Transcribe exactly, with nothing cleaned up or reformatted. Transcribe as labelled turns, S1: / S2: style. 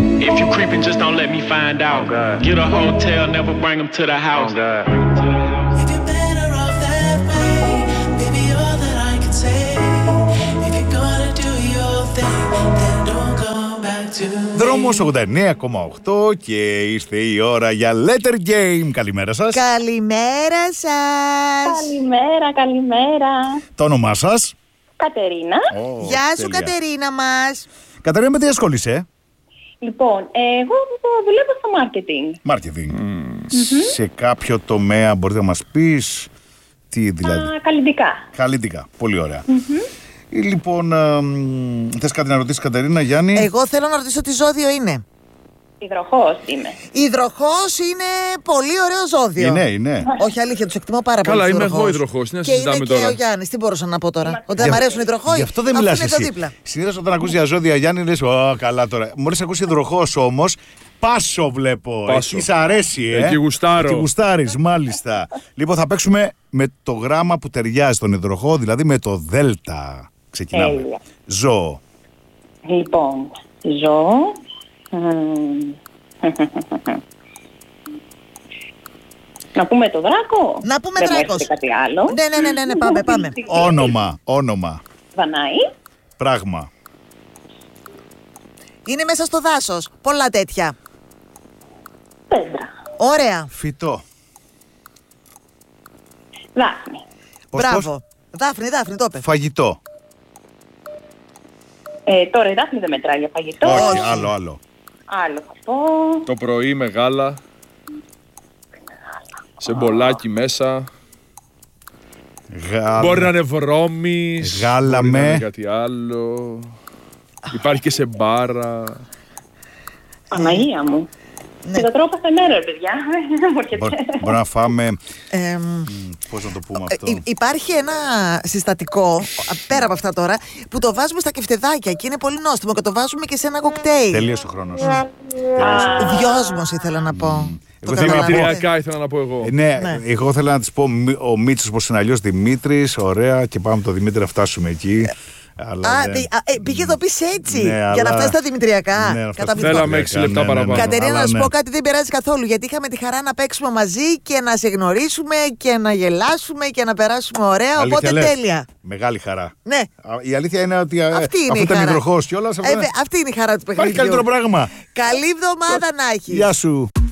S1: If you creeping, just don't let me find out. Oh, get a hotel, never bring them to the house. Oh,
S2: if you're better off that way, baby, all that I can say. If you're gonna do your thing, then don't come back to me.
S3: Δρόμος ογδόντα εννέα κόμμα οκτώ και ήρθε η ώρα για Letter Game. Καλημέρα σας.
S4: Καλημέρα σας.
S5: Καλημέρα, καλημέρα.
S3: Το όνομά σας?
S5: Κατερίνα.
S3: Oh,
S4: Γεια σου,
S3: τέλεια.
S4: Κατερίνα μας.
S3: Κατερίνα, με τι ασχολείσαι?
S5: Λοιπόν, εγώ δουλεύω στο marketing.
S3: Marketing. Mm. Σε κάποιο τομέα μπορείτε να μας πεις τι δηλαδή?
S5: Α, καλλιτικά.
S3: Καλλιτικά. Πολύ ωραία. Mm-hmm. Λοιπόν, α, θες κάτι να ρωτήσεις, Κατερίνα, Γιάννη?
S4: Εγώ θέλω να ρωτήσω τι ζώδιο είναι.
S5: Υδροχός είμαι.
S4: Υδροχός είναι πολύ ωραίο ζώδιο.
S3: Είναι, είναι.
S4: Όχι, αλήθεια, τους εκτιμώ πάρα πολύ.
S6: Καλά, είμαι
S4: υδροχόους.
S6: εγώ υδροχός. Τι να
S4: Και
S6: συζητάμε
S4: είναι
S6: τώρα.
S4: και ο Γιάννης. Τι μπορούσα να πω τώρα?
S5: Είμαστε.
S4: Ότι δεν μ' αρέσουν οι υδροχόοι.
S3: Γι' αυτό δεν
S4: αφού
S3: μιλάς
S4: είναι το
S3: εσύ.
S4: δίπλα.
S3: Συνήθως όταν ακούς για ζώδια, Γιάννη, λες, ω, καλά τώρα. Μόλις ακούσει υδροχός όμως, πάσο βλέπω.
S6: Πάσο.
S3: Εκεί σ' αρέσει, ε.
S6: Εκεί γουστάρω.
S3: Εκεί γουστάρεις, μάλιστα. Λοιπόν, θα παίξουμε με το γράμμα που ταιριάζει στον υδροχό, δηλαδή με το δέλτα. Ξεκινάμε.
S5: Τέλεια.
S3: Ζώο.
S5: Λοιπόν, ζω. Να πούμε το δράκο.
S4: Να πούμε
S5: Δεν
S4: δράκος.
S5: έχετε κάτι άλλο.
S4: Ναι, ναι, ναι, ναι, ναι, πάμε, πάμε.
S3: Όνομα, όνομα.
S5: Δανάη.
S3: Πράγμα.
S4: Είναι μέσα στο δάσος. Πολλά τέτοια.
S5: Πέντρα.
S4: Ωραία.
S3: Φυτό.
S5: Δάφνη.
S3: Πώς,
S4: Μπράβο.
S3: πώς?
S4: Δάφνη, Δάφνη, το είπε.
S3: Φαγητό.
S5: Ε, τώρα η δάφνη δεν μετράει για φαγητό.
S3: Όχι, άλλο, άλλο.
S5: Άλλο θα πω.
S6: Το πρωί με γάλα. Σε μπολάκι μέσα.
S3: Γάλα.
S6: Μπορεί να είναι βρώμης.
S3: Γάλα
S6: μπορεί
S3: με-
S6: να είναι κάτι άλλο. Υπάρχει και σε μπάρα.
S5: Παναγία μου.
S4: Ναι.
S5: Και το τρώω κάθε μέρα, ρε παιδιά. Δεν μου έρχεται.
S3: Μπορεί, μπορεί να φάμε.
S4: Εμ,
S3: μ, Πώς να το πούμε αυτό?
S4: Ε, υ- υπάρχει ένα συστατικό, α, πέρα από αυτά τώρα, που το βάζουμε στα κεφτεδάκια και είναι πολύ νόστιμο και το βάζουμε και σε ένα κοκτέιλ.
S3: Τελείωσε ο χρόνος.
S4: Δυόσμος ήθελα να πω. Το
S3: Εγώ θέλω να πω-
S4: καταλάβατε?
S6: Δημητριακά ήθελα να πω εγώ.
S3: Ε, ναι,
S4: Ναι.
S3: εγώ θέλω να της πω μη- ο Μίτσος πως είναι αλλιώς Δημήτρης, ωραία, και πάμε το Δημήτρη να φτάσουμε εκεί. Αλλά
S4: Α,
S3: δεν-
S4: πη- α, ε, πήγε το πεις έτσι,
S3: Ναι,
S4: για
S3: αλλά-
S4: να φτάσει στα δημητριακά.
S3: Ναι, να φτάσει
S4: Καταπληκτικό.
S6: Θέλαμε έξι λεπτά
S3: Ναι, ναι, ναι.
S6: παραπάνω.
S4: Κατερίνα,
S3: Αλλά
S4: να σου
S3: ναι.
S4: πω κάτι, δεν πειράζει καθόλου. Γιατί είχαμε τη χαρά να παίξουμε μαζί και να σε γνωρίσουμε και να γελάσουμε και να περάσουμε ωραία.
S3: Αλήθεια
S4: Οπότε
S3: λες?
S4: τέλεια.
S3: Μεγάλη χαρά.
S4: Ναι.
S3: Α, η αλήθεια είναι ότι ε,
S4: Αυτή είναι
S3: αφού
S4: η
S3: ήταν
S4: χαρά.
S3: υδροχός κιόλας, αυτό
S4: Ε,
S3: είναι-
S4: βε- αυτή είναι η χαρά του
S3: υπάρχει
S4: παιχνιδιού.
S3: καλύτερο πράγμα.
S4: Καλή εβδομάδα να έχεις.
S3: Γεια σου.